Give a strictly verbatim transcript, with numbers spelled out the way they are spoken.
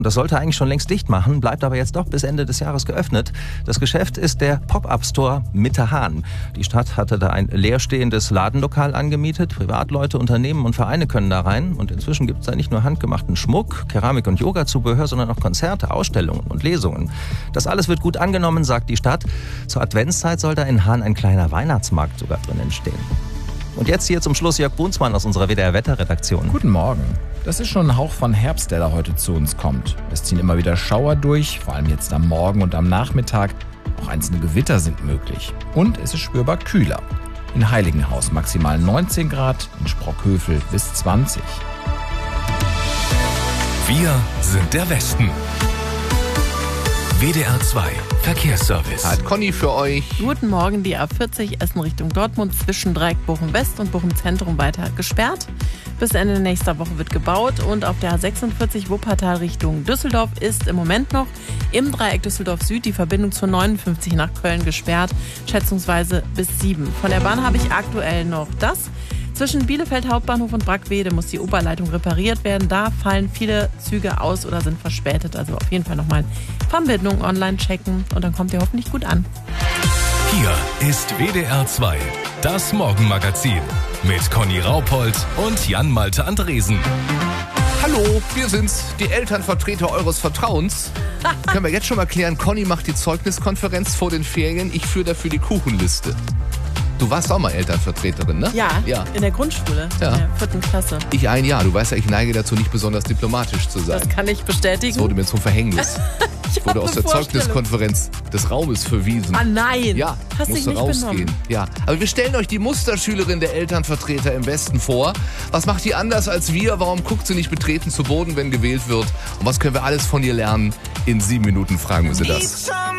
Das sollte eigentlich schon längst dicht machen, bleibt aber jetzt doch bis Ende des Jahres geöffnet. Das Geschäft ist der Pop-Up-Store Mitte Hahn. Die Stadt hatte da ein leerstehendes Ladenlokal angemietet. Privatleute, Unternehmen und Vereine können da rein. Und inzwischen gibt es da nicht nur handgemachten Schmuck, Keramik- und Yoga-Zubehör, sondern auch Konzerte, Ausstellungen und Lesungen. Das alles wird gut angenommen, sagt die Stadt. Zur Adventszeit soll da in Hahn ein kleiner Weihnachtsmarkt sogar drin entstehen. Und jetzt hier zum Schluss Jörg Brunsmann aus unserer W D R-Wetterredaktion. Guten Morgen. Das ist schon ein Hauch von Herbst, der da heute zu uns kommt. Es ziehen immer wieder Schauer durch, vor allem jetzt am Morgen und am Nachmittag. Auch einzelne Gewitter sind möglich. Und es ist spürbar kühler. In Heiligenhaus maximal neunzehn Grad, in Sprockhövel bis zwanzig. Wir sind der Westen. W D R zwei Verkehrsservice. Hat Conny für euch. Guten Morgen, die A vierzig Essen Richtung Dortmund zwischen Dreieck Bochum West und Bochum Zentrum weiter gesperrt. Bis Ende nächster Woche wird gebaut und auf der A sechsundvierzig Wuppertal Richtung Düsseldorf ist im Moment noch im Dreieck Düsseldorf Süd die Verbindung zur neunundfünfzig nach Köln gesperrt, schätzungsweise bis sieben. Von der Bahn habe ich aktuell noch das. Zwischen Bielefeld Hauptbahnhof und Brackwede muss die Oberleitung repariert werden. Da fallen viele Züge aus oder sind verspätet. Also auf jeden Fall nochmal Verbindung online checken und dann kommt ihr hoffentlich gut an. Hier ist W D R zwei, das Morgenmagazin mit Conny Raupold und Jan-Malte Andresen. Hallo, wir sind's, die Elternvertreter eures Vertrauens. Können wir jetzt schon mal klären, Conny macht die Zeugniskonferenz vor den Ferien, ich führe dafür die Kuchenliste. Du warst auch mal Elternvertreterin, ne? Ja, ja. In der Grundschule, ja. In der vierten Klasse. Ich ein Jahr. Du weißt ja, ich neige dazu, nicht besonders diplomatisch zu sein. Das kann ich bestätigen. Das wurde mir zum Verhängnis. ich Ich wurde aus der Zeugniskonferenz des Raumes verwiesen. Ah nein, ja, hast dich nicht rausgehen. benommen. Ja, aber wir stellen euch die Musterschülerin der Elternvertreter im Westen vor. Was macht die anders als wir? Warum guckt sie nicht betreten zu Boden, wenn gewählt wird? Und was können wir alles von ihr lernen? In sieben Minuten fragen wir sie das.